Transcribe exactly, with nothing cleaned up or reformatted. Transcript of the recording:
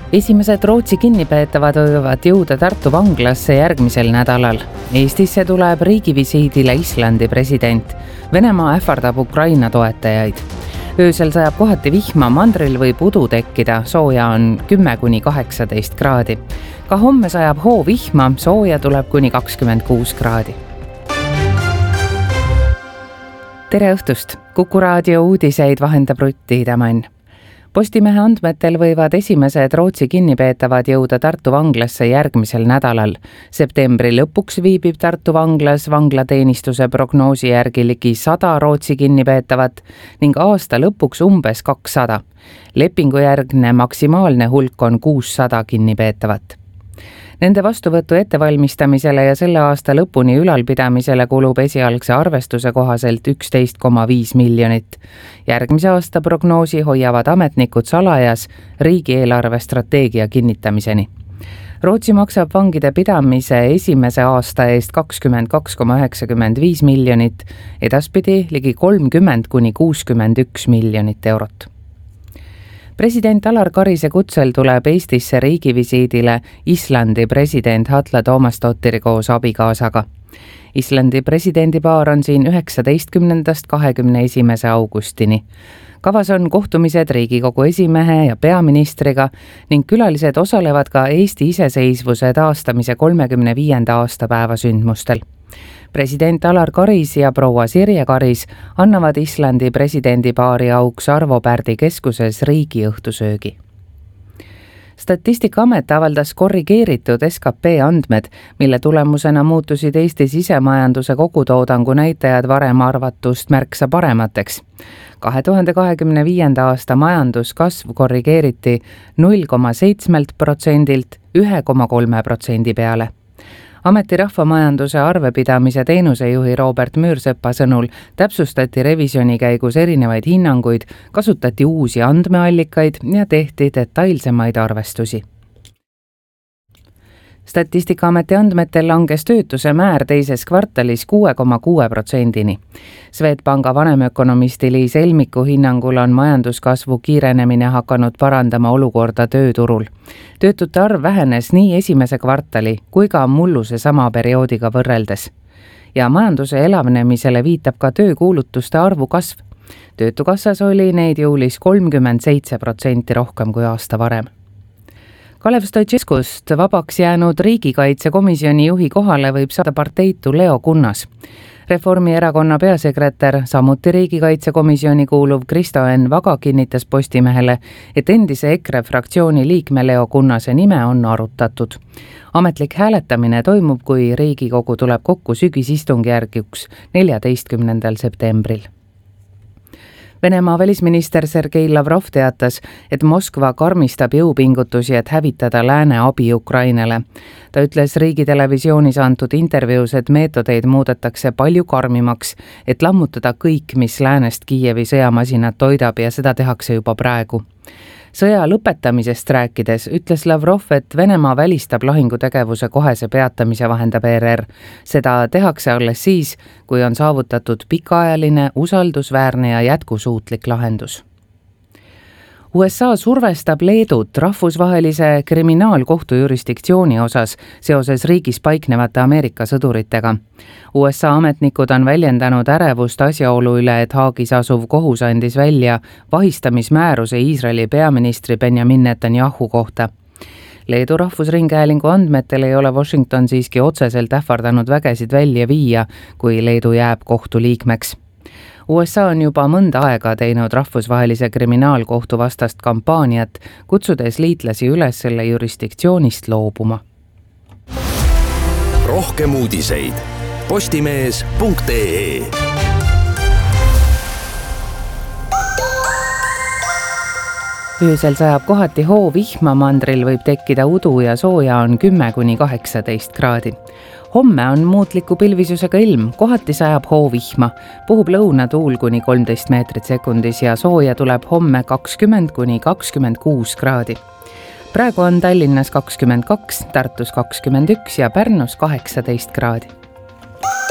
Esimesed Rootsi kinnipeetavad võivad jõuda Tartu vanglasse järgmisel nädalal. Eestisse tuleb riigivisiidile Islandi president. Venemaa ähvardab Ukraina toetajaid. Öösel sajab kohati vihma, mandril võib udu tekkida, sooja on kümme kuni kaheksateist kraadi. Ka homme sajab hoo vihma, sooja tuleb kuni kakskümmend kuus kraadi. Tere õhtust! Kuku raadio uudiseid vahendab Rutti Hidemann. Postimehe andmetel võivad esimesed Rootsi kinnipeetavad jõuda Tartu vanglasse järgmisel nädalal. Septembri lõpuks viibib Tartu vanglas vanglateenistuse prognoosi järgi ligi sada Rootsi kinnipeetavat ning aasta lõpuks umbes kakssada. Lepingujärgne maksimaalne hulk on kuussada kinnipeetavat. Nende vastuvõtu ettevalmistamisele ja selle aasta lõpuni ülalpidamisele kulub esialgse arvestuse kohaselt üksteist koma viis miljonit. Järgmise aasta prognoosi hoiavad ametnikud salajas riigieelarve strateegia kinnitamiseni. Rootsi maksab vangide pidamise esimese aasta eest kakskümmend kaks koma üheksakümmend viis miljonit, edaspidi ligi kolmkümmend kuni kuuskümmend üks miljonit eurot. President Alar Karise kutsel tuleb Eestisse riigivisiidile Islandi president Halla Tomasdottir koos abikaasaga. Islandi presidendipaar on siin üheksateistkümnendast kahekümne esimese augustini. Kavas on kohtumised Riigikogu esimehe ja peaministriga ning külalised osalevad ka Eesti iseseisvuse taastamise kolmekümne viienda aastapäeva sündmustel. President Alar Karis ja proua Sirje Karis annavad Islandi presidendipaari auks Arvo Pärdi keskuses riigiõhtusöögi. Statistikaamet avaldas korrigeeritud S K P andmed, mille tulemusena muutusid Eesti sisemajanduse kogutoodangu näitajad varem arvatust märksa paremateks. kahe tuhande kahekümne viienda aasta majanduskasv korrigeeriti null koma seitse protsendilt ühe koma kolme protsendi peale. Ameti rahvamajanduse arvepidamise teenusejuhi Robert Müürsepa sõnul täpsustati revisjoni käigus erinevaid hinnanguid, kasutati uusi andmeallikaid ja tehti detailsemaid arvestusi. Statistikaameti andmetel langes töötuse määr teises kvartalis kuue koma kuue protsendini. Swedbanka vanemökonomisti Liis Elmiku hinnangul on majanduskasvu kiirenemine hakanud parandama olukorda tööturul. Töötute arv vähenes nii esimese kvartali kui ka mulluse sama perioodiga võrreldes. Ja majanduse elavnemisele viitab ka töökuulutuste arvu kasv. Töötukassas oli neid juulis kolmkümmend seitse protsenti rohkem kui aasta varem. Kalev Stoicescust vabaks jäänud riigikaitsekomisjoni juhi kohale võib saada parteitu Leo Kunnas. Reformierakonna peasekretär, samuti riigikaitsekomisjoni kuuluv Kristo Enn Vaga kinnitas Postimehele, et endise EKRE fraktsiooni liikme Leo Kunnase nime on arutatud. Ametlik hääletamine toimub, kui Riigikogu tuleb kokku sügisistungjärguks neljateistkümnendal septembril. Venemaa välisminister Sergei Lavrov teatas, et Moskva karmistab jõupingutusi, et hävitada lääne abi Ukrainale. Ta ütles riigitelevisioonis antud intervjuus, et meetodeid muudetakse palju karmimaks, et lammutada kõik, mis läänest Kiievi sõjamasinad toidab ja seda tehakse juba praegu. Sõja lõpetamisest rääkides ütles Lavrov, et Venemaa välistab lahingutegevuse kohese peatamise, vahendab E R R. Seda tehakse alles siis, kui on saavutatud pikaajaline, usaldusväärne ja jätkusuutlik lahendus. U S A survestab Leedut rahvusvahelise kriminaalkohtu jurisdiktsiooni osas seoses riigis paiknevate Ameerika sõduritega. U S A ametnikud on väljendanud ärevust asjaolu üle, et Haagis asuv kohus andis välja vahistamismääruse Iisraeli peaministri Benjamin Netanyahu kohta. Leedu rahvusringhäälingu andmetel ei ole Washington siiski otseselt ähvardanud vägesid välja viia, kui Leedu jääb kohtu liikmeks. U S A on juba mõnda aega teinud rahvusvahelise kriminaalkohtu vastast kampaaniat, kutsudes liitlasi üles selle jurisdiktsioonist loobuma. Rohkem uudiseid postimees punkt ee. Öösel sajab kohati hoo vihma, mandril võib tekkida udu ja sooja on kümme kuni kaheksateist kraadi. Homme on muutliku pilvisusega ilm, kohati sajab hoo vihma, puhub lõunatuul kuni kolmteist meetrit sekundis ja sooja tuleb homme kakskümmend kuni kakskümmend kuus kraadi. Praegu on Tallinnas kakskümmend kaks, Tartus kakskümmend üks ja Pärnus kaheksateist kraadi.